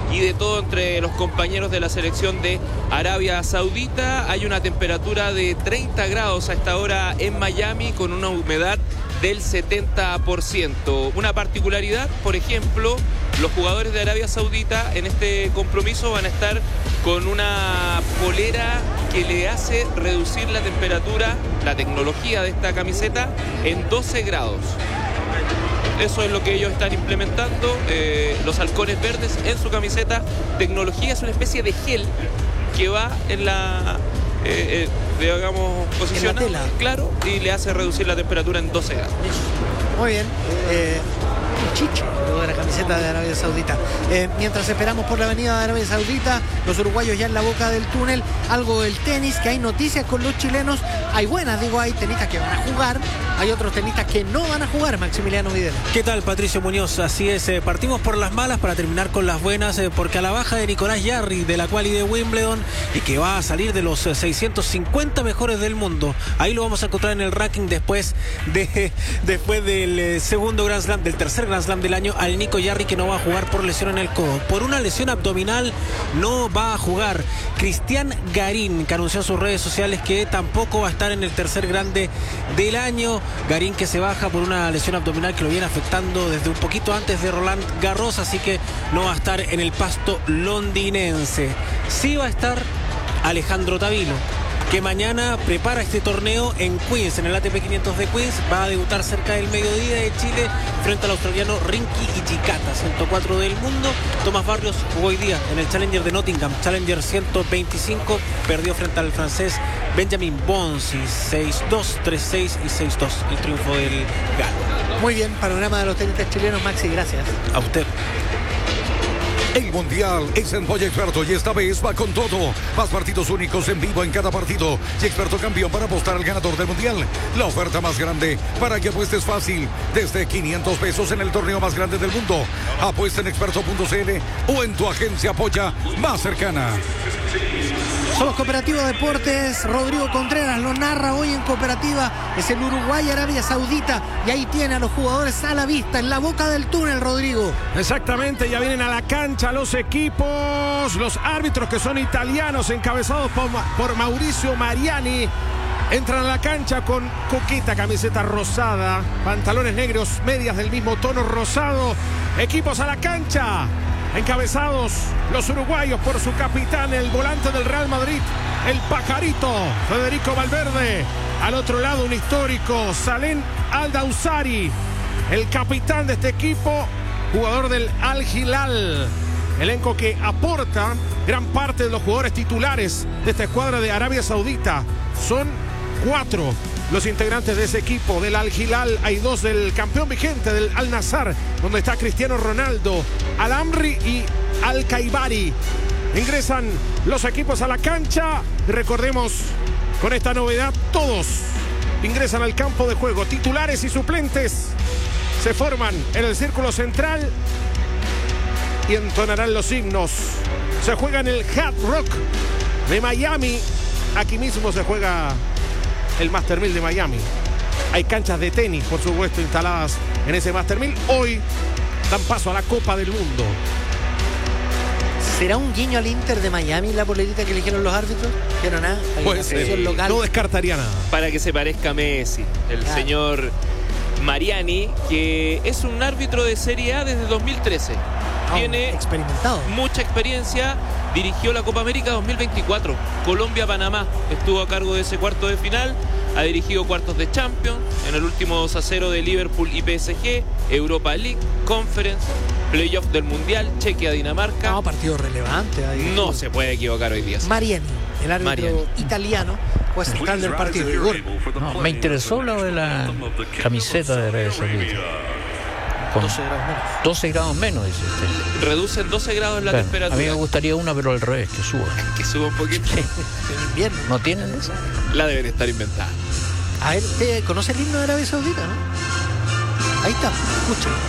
y de todo entre los compañeros de la selección de Arabia Saudita. Hay una temperatura de 30 grados a esta hora en Miami con una humedad del 70%. Una particularidad, por ejemplo, los jugadores de Arabia Saudita en este compromiso van a estar con una polera que le hace reducir la temperatura, la tecnología de esta camiseta, en 12 grados. Eso es lo que ellos están implementando, los halcones verdes en su camiseta. Tecnología es una especie de gel que va en la, digamos, posicionado, claro, y le hace reducir la temperatura en 12 grados. Muy bien. Chiche, de la camiseta de Arabia Saudita. Mientras esperamos por la avenida de Arabia Saudita, los uruguayos ya en la boca del túnel. Algo del tenis, que hay noticias con los chilenos. Hay buenas, digo, hay tenistas que van a jugar, hay otros tenistas que no van a jugar. Maximiliano Videla. ¿Qué tal, Patricio Muñoz? Así es, partimos por las malas para terminar con las buenas, porque a la baja de Nicolás Jarry de la quali de Wimbledon, y que va a salir de los 650 mejores del mundo, ahí lo vamos a encontrar en el ranking después del segundo Grand Slam, del tercer Grand Slam del año, al Nico Jarry, que no va a jugar por lesión en el codo. Por una lesión abdominal no va a jugar. Cristian Garín, que anunció en sus redes sociales que tampoco va a estar en el tercer grande del año. Garín, que se baja por una lesión abdominal que lo viene afectando desde un poquito antes de Roland Garros, así que no va a estar en el pasto londinense. Sí va a estar Alejandro Tavilo, que mañana prepara este torneo en Queens, en el ATP 500 de Queens. Va a debutar cerca del mediodía de Chile frente al australiano Rinky Hijikata, 104 del mundo. Tomás Barrios jugó hoy día en el Challenger de Nottingham, Challenger 125, perdió frente al francés Benjamin Bonzi, 6-2, 3-6 y 6-2, el triunfo del galo. Muy bien, panorama de los tenistas chilenos, Maxi, gracias. A usted. El Mundial es en Polla Experto y esta vez va con todo. Más partidos únicos en vivo en cada partido. Y Experto campeón para apostar al ganador del Mundial. La oferta más grande para que apuestes fácil. Desde 500 pesos en el torneo más grande del mundo. Apuesta en experto.cl o en tu agencia Polla más cercana. Somos Cooperativa Deportes. Rodrigo Contreras lo narra hoy en Cooperativa. Es el Uruguay-Arabia Saudita. Y ahí tiene a los jugadores a la vista, en la boca del túnel, Rodrigo. Exactamente, ya vienen a la cancha los equipos, los árbitros, que son italianos, encabezados por Mauricio Mariani. Entran a la cancha con coqueta camiseta rosada, pantalones negros, medias del mismo tono rosado. Equipos a la cancha, encabezados los uruguayos por su capitán, el volante del Real Madrid, el pajarito Federico Valverde. Al otro lado, un histórico, Salem Al-Dawsari, el capitán de este equipo, jugador del Al Hilal. Elenco que aporta gran parte de los jugadores titulares de esta escuadra de Arabia Saudita. Son 4 los integrantes de ese equipo del Al Hilal. Hay 2 del campeón vigente del Al Nassr, donde está Cristiano Ronaldo, Al Amri y Al Kaibari. Ingresan los equipos a la cancha. Recordemos, con esta novedad, todos ingresan al campo de juego. Titulares y suplentes se forman en el círculo central y entonarán los himnos. Se juega en el Hard Rock de Miami. Aquí mismo se juega el Master 1000 de Miami. Hay canchas de tenis, por supuesto, instaladas en ese Master 1000. Hoy dan paso a la Copa del Mundo. ¿Será un guiño al Inter de Miami la polerita que eligieron los árbitros? Pero nada, pues, local. No descartaría nada. Para que se parezca a Messi, el señor Mariani, que es un árbitro de Serie A desde 2013. Tiene experimentado, mucha experiencia. Dirigió la Copa América 2024, Colombia-Panamá. Estuvo a cargo de ese cuarto de final. Ha dirigido cuartos de Champions, en el último 2-0 de Liverpool y PSG, Europa League, Conference, Playoff del Mundial, Chequia-Dinamarca. No, partido relevante. Ahí. No se puede equivocar hoy día. Mariani, el árbitro italiano, pues central del partido. No, me interesó lo de la camiseta de Arabia Saudita. Con 12 grados menos. 12 grados menos, dice usted. Reducen 12 grados la Claro, temperatura. a mí me gustaría una, pero al revés, que suba. Que suba un poquito. En invierno. ¿No tienen esa? La deben estar inventada. A ver, ¿usted conoce el himno de Arabia Saudita, no? Ahí está, escucha.